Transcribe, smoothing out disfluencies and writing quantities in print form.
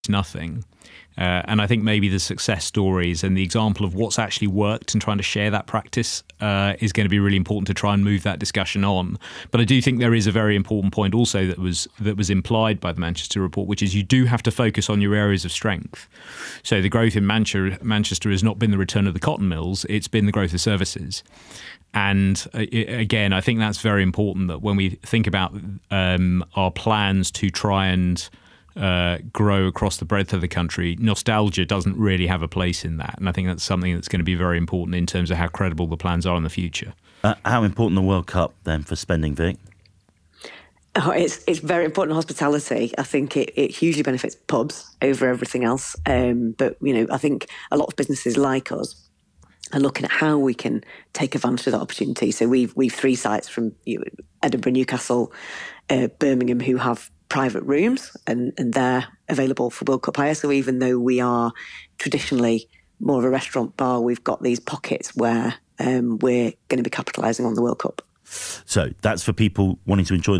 nothing. And I think maybe the success stories and the example of what's actually worked and trying to share that practice is going to be really important to try and move that discussion on. But I do think there is a very important point also that was implied by the Manchester report, which is you do have to focus on your areas of strength. So the growth in Manchester has not been the return of the cotton mills, it's been the growth of services. And again, I think that's very important that when we think about our plans to try and grow across the breadth of the country, nostalgia doesn't really have a place in that. And I think that's something that's going to be very important in terms of how credible the plans are in the future. How important the World Cup then for spending, Vic? Oh, it's very important hospitality. I think it hugely benefits pubs over everything else. But, I think a lot of businesses like us are looking at how we can take advantage of that opportunity. So we've 3 sites from Edinburgh, Newcastle, Birmingham, who have private rooms and they're available for World Cup hire. So even though we are traditionally more of a restaurant bar, we've got these pockets where we're going to be capitalising on the World Cup. So that's for people wanting to enjoy